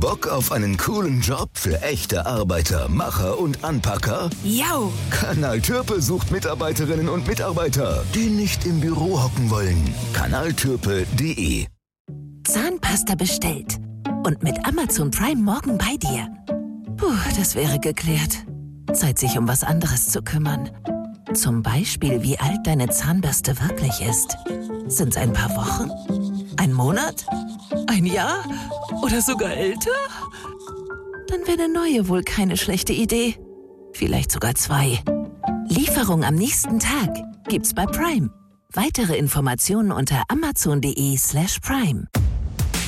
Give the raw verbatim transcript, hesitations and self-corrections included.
Bock auf einen coolen Job für echte Arbeiter, Macher und Anpacker? Jau! Kanal Türpe sucht Mitarbeiterinnen und Mitarbeiter, die nicht im Büro hocken wollen. kanaltürpe punkt de Zahnpasta bestellt. Und mit Amazon Prime morgen bei dir. Puh, das wäre geklärt. Zeit, sich um was anderes zu kümmern. Zum Beispiel, wie alt deine Zahnbürste wirklich ist. Sind's ein paar Wochen? Ein Monat? Ein Jahr? Oder sogar älter? Dann wäre eine neue wohl keine schlechte Idee. Vielleicht sogar zwei. Lieferung am nächsten Tag gibt's bei Prime. Weitere Informationen unter amazon punkt de slash prime.